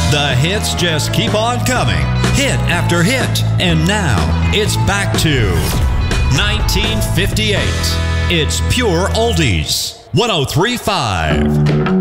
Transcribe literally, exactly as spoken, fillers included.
The hits just keep on coming, hit after hit. And now, it's back to nineteen fifty-eight. It's Pure Oldies. one oh three point five.